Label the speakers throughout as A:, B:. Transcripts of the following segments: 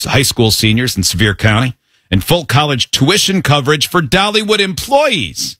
A: high school seniors in Sevier County, and full college tuition coverage for Dollywood employees.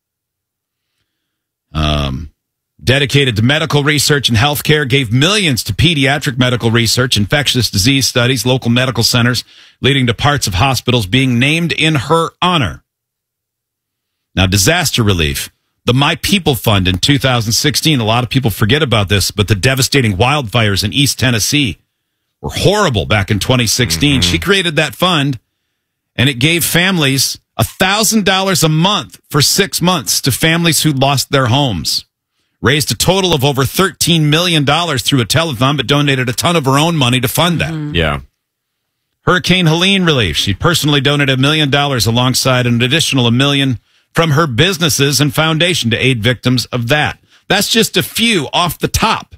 A: Dedicated to medical research and healthcare, gave millions to pediatric medical research, infectious disease studies, local medical centers, leading to parts of hospitals being named in her honor. Now, disaster relief. The My People Fund in 2016, a lot of people forget about this, but the devastating wildfires in East Tennessee were horrible back in 2016. She created that fund, and it gave families $1,000 a month for 6 months to families who lost their homes. Raised a total of over $13 million through a telethon, but donated a ton of her own money to fund that.
B: Yeah.
A: Hurricane Helene relief. She personally donated $1 million alongside an additional $1 million from her businesses and foundation to aid victims of that. That's just a few off the top.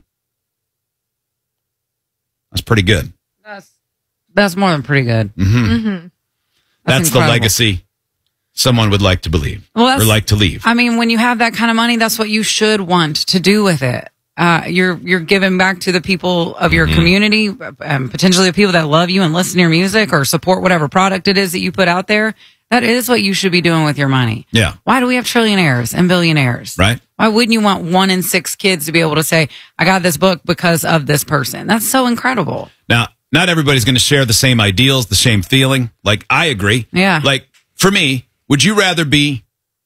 A: That's pretty good.
C: That's more than pretty good.
A: That's the legacy someone would like to believe or like to leave.
C: I mean, when you have that kind of money, that's what you should want to do with it. You're giving back to the people of your community, potentially the people that love you and listen to your music or support whatever product it is that you put out there. That is what you should be doing with your money.
A: Yeah.
C: Why do we have trillionaires and billionaires?
A: Right.
C: Why wouldn't you want 1 in 6 kids to be able to say, I got this book because of this person? That's so incredible.
A: Now, not everybody's going to share the same ideals, the same feeling. Like, I agree.
C: Yeah.
A: Like, for me, would you rather be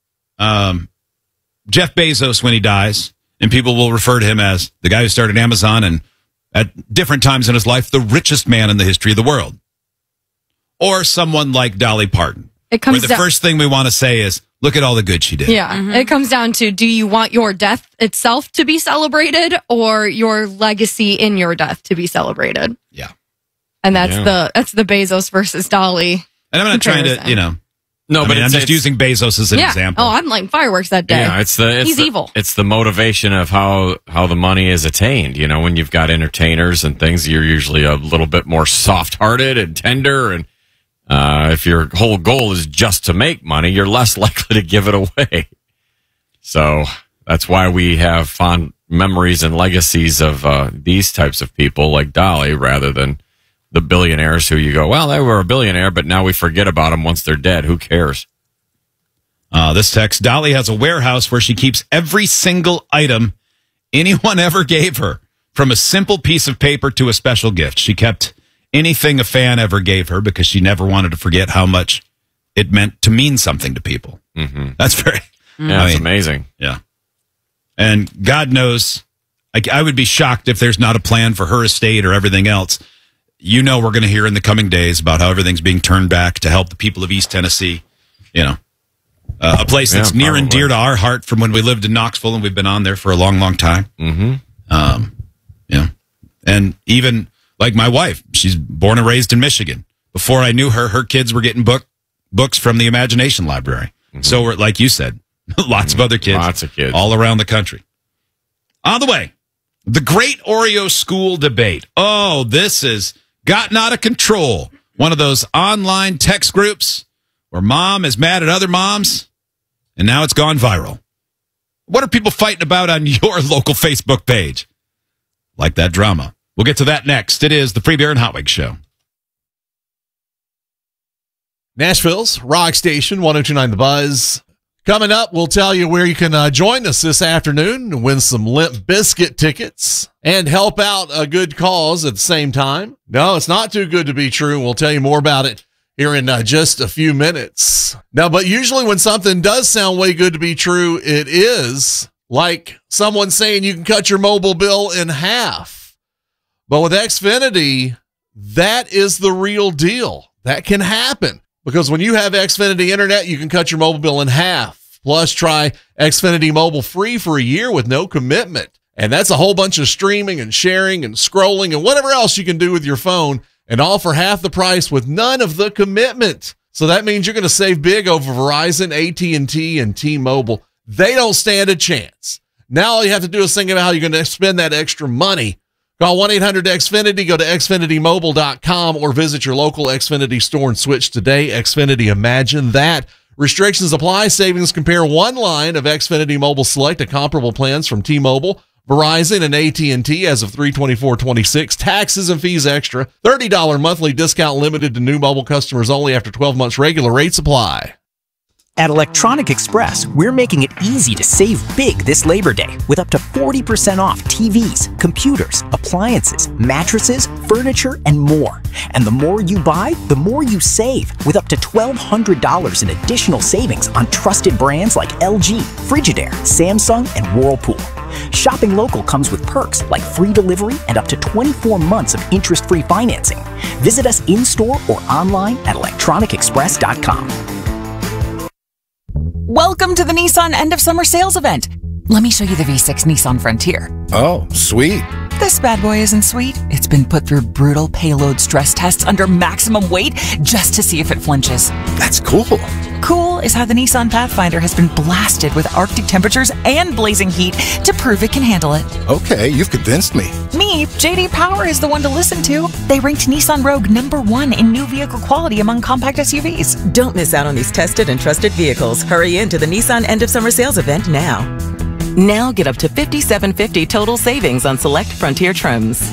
A: Jeff Bezos when he dies, and people will refer to him as the guy who started Amazon and at different times in his life, the richest man in the history of the world? Or someone like Dolly Parton, where the first thing we want to say is, look at all the good she did.
D: Yeah. It comes down to, do you want your death itself to be celebrated or your legacy in your death to be celebrated?
A: Yeah.
D: And that's the Bezos versus Dolly.
A: And I'm not trying to,
B: No, but
A: I'm just using Bezos as an example.
D: Oh, I'm lighting fireworks that day.
B: Yeah,
D: he's evil.
B: It's the motivation of how the money is attained. You know, when you've got entertainers and things, you're usually a little bit more soft-hearted and tender. And if your whole goal is just to make money, you're less likely to give it away. So that's why we have fond memories and legacies of these types of people like Dolly, rather than the billionaires who you go, well, they were a billionaire, but now we forget about them once they're dead. Who cares?
A: This text, Dolly has a warehouse where she keeps every single item anyone ever gave her, from a simple piece of paper to a special gift. She kept anything a fan ever gave her because she never wanted to forget how much it meant to mean something to people. That's very...
B: Yeah, it's amazing.
A: Yeah. And God knows, I would be shocked if there's not a plan for her estate or everything else. We're going to hear in the coming days about how everything's being turned back to help the people of East Tennessee. A place that's near and dear to our heart from when we lived in Knoxville, and we've been on there for a long, long time. And even like my wife, she's born and raised in Michigan. Before I knew her, her kids were getting books from the Imagination Library. So we're, like you said, lots of other kids, all around the country. On the way, the Great Oreo School Debate. Oh, this has gotten out of control. One of those online text groups where mom is mad at other moms, and now it's gone viral. What are people fighting about on your local Facebook page? Like that drama. We'll get to that next. It is the Free Beer and Hotwig Show.
E: Nashville's Rock Station, 102.9 The Buzz. Coming up, we'll tell you where you can join us this afternoon and win some Limp Bizkit tickets and help out a good cause at the same time. No, it's not too good to be true. We'll tell you more about it here in just a few minutes. Now, but usually when something does sound way good to be true, it is like someone saying you can cut your mobile bill in half. But with Xfinity, that is the real deal. That can happen. Because when you have Xfinity Internet, you can cut your mobile bill in half. Plus, try Xfinity Mobile free for a year with no commitment. And that's a whole bunch of streaming and sharing and scrolling and whatever else you can do with your phone, and all for half the price with none of the commitment. So that means you're going to save big over Verizon, AT&T, and T-Mobile. They don't stand a chance. Now all you have to do is think about how you're going to spend that extra money. Call 1-800-XFINITY, go to xfinitymobile.com, or visit your local Xfinity store and switch today. Xfinity, imagine that. Restrictions apply. Savings compare one line of Xfinity Mobile Select to comparable plans from T-Mobile, Verizon and AT&T as of 3/24/26. Taxes and fees extra. $30 monthly discount limited to new mobile customers only after 12 months. Regular rates apply.
F: At Electronic Express, we're making it easy to save big this Labor Day with up to 40% off TVs, computers, appliances, mattresses, furniture, and more. And the more you buy, the more you save with up to $1,200 in additional savings on trusted brands like LG, Frigidaire, Samsung, and Whirlpool. Shopping local comes with perks like free delivery and up to 24 months of interest-free financing. Visit us in-store or online at electronicexpress.com.
G: Welcome to the Nissan End of Summer Sales Event. Let me show you the V6 Nissan Frontier.
H: Oh, sweet.
G: This bad boy isn't sweet. It's been put through brutal payload stress tests under maximum weight just to see if it flinches.
H: That's cool.
G: Cool is how the Nissan Pathfinder has been blasted with Arctic temperatures and blazing heat to prove it can handle it.
H: Okay, you've convinced me.
G: Me, JD Power is the one to listen to. They ranked Nissan Rogue #1 in new vehicle quality among compact SUVs.
I: Don't miss out on these tested and trusted vehicles. Hurry into the Nissan End of Summer Sales Event now. Now get up to $5,750 total savings on select Frontier trims.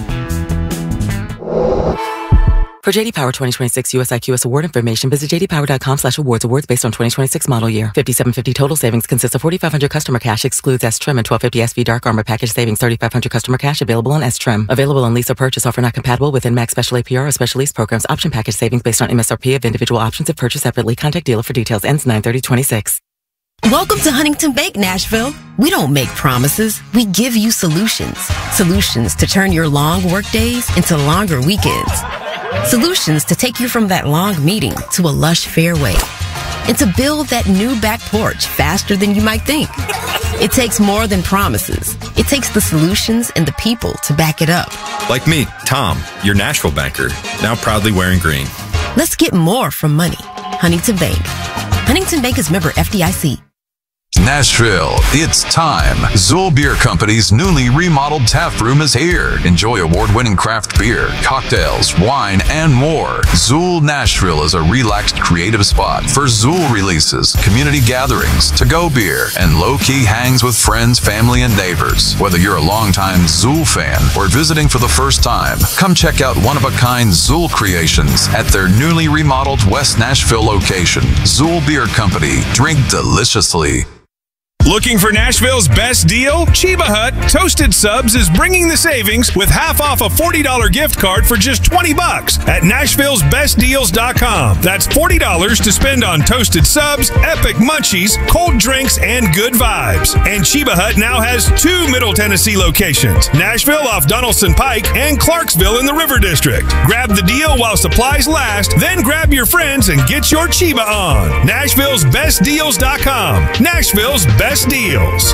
I: For JD Power 2026 US IQS award information, visit jdpower.com/awards. Awards based on 2026 model year. $5,750 total savings consists of $4,500 customer cash, excludes S trim, and $1,250 SV Dark Armor package savings. $3,500 customer cash available on S trim. Available on lease or purchase. Offer not compatible with Max special APR or special lease programs. Option package savings based on MSRP of individual options if purchased separately. Contact dealer for details. Ends 9/30/26.
J: Welcome to Huntington Bank, Nashville. We don't make promises. We give you solutions. Solutions to turn your long work days into longer weekends. Solutions to take you from that long meeting to a lush fairway. And to build that new back porch faster than you might think. It takes more than promises. It takes the solutions and the people to back it up.
K: Like me, Tom, your Nashville banker, now proudly wearing green.
J: Let's get more from money. Huntington Bank. Huntington Bank is member FDIC.
L: Nashville, it's time. Zool Beer Company's newly remodeled tap room is here. Enjoy award-winning craft beer, cocktails, wine, and more. Zool Nashville is a relaxed, creative spot for Zool releases, community gatherings, to-go beer, and low-key hangs with friends, family, and neighbors. Whether you're a longtime Zool fan or visiting for the first time, come check out one-of-a-kind Zool creations at their newly remodeled West Nashville location. Zool Beer Company. Drink deliciously.
M: Looking for Nashville's best deal? Chiba Hut Toasted Subs is bringing the savings with half off a $40 gift card for just $20 at Nashville'sBestDeals.com. That's $40 to spend on toasted subs, epic munchies, cold drinks, and good vibes. And Chiba Hut now has 2 Middle Tennessee locations, Nashville off Donaldson Pike and Clarksville in the River District. Grab the deal while supplies last, then grab your friends and get your Chiba on. Nashville'sBestDeals.com. Nashville's best deals.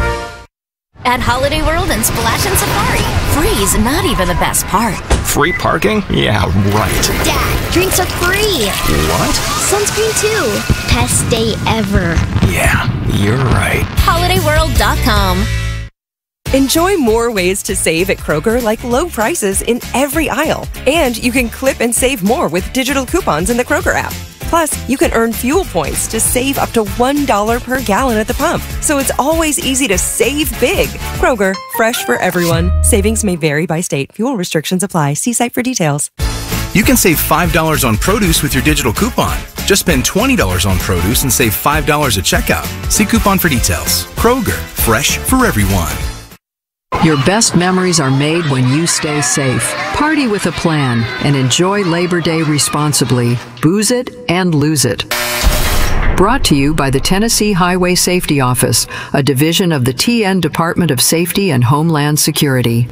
N: At Holiday World and Splash and Safari, free's not even the best part.
O: Free parking? Yeah, right.
N: Dad, drinks are free.
O: What?
N: Sunscreen too. Best day ever.
O: Yeah, you're right.
N: HolidayWorld.com.
P: Enjoy more ways to save at Kroger, like low prices in every aisle. And you can clip and save more with digital coupons in the Kroger app. Plus, you can earn fuel points to save up to $1 per gallon at the pump. So it's always easy to save big. Kroger, fresh for everyone. Savings may vary by state. Fuel restrictions apply. See site for details.
Q: You can save $5 on produce with your digital coupon. Just spend $20 on produce and save $5 at checkout. See coupon for details. Kroger, fresh for everyone.
R: Your best memories are made when you stay safe. Party with a plan and enjoy Labor Day responsibly. Booze it and lose it. Brought to you by the Tennessee Highway Safety Office, a division of the TN Department of Safety and Homeland Security.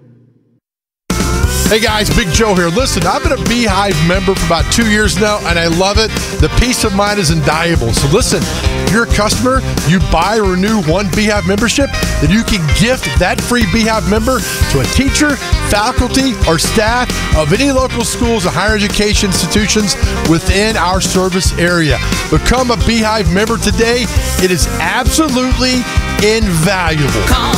S: Hey guys, Big Joe here. Listen, I've been a Beehive member for about 2 years now, and I love it. The peace of mind is invaluable. So listen, if you're a customer, you buy or renew one Beehive membership, then you can gift that free Beehive member to a teacher, faculty, or staff of any local schools or higher education institutions within our service area. Become a Beehive member today. It is absolutely invaluable.
T: Call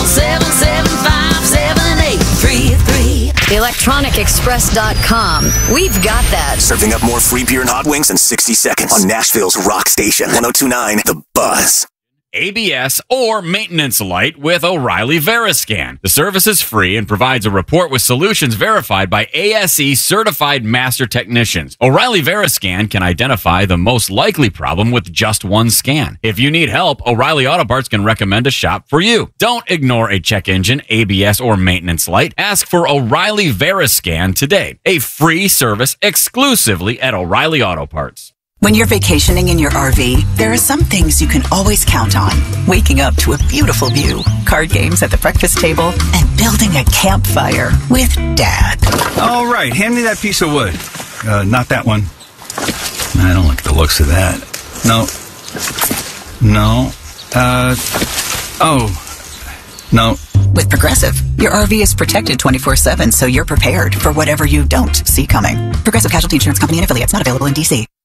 T: 775-7833. ElectronicExpress.com. We've got that.
U: Serving up more free beer and hot wings in 60 seconds on Nashville's rock station. 102.9 The Buzz.
B: ABS, or maintenance light with O'Reilly Veriscan. The service is free and provides a report with solutions verified by ASE certified master technicians. O'Reilly Veriscan can identify the most likely problem with just one scan. If you need help, O'Reilly Auto Parts can recommend a shop for you. Don't ignore a check engine, ABS, or maintenance light. Ask for O'Reilly Veriscan today. A free service exclusively at O'Reilly Auto Parts.
G: When you're vacationing in your RV, there are some things you can always count on. Waking up to a beautiful view, card games at the breakfast table, and building a campfire with Dad.
U: All right, hand me that piece of wood. Not that one. I don't like the looks of that. No. No.
G: With Progressive, your RV is protected 24/7, so you're prepared for whatever you don't see coming. Progressive Casualty Insurance Company and affiliates, not available in D.C.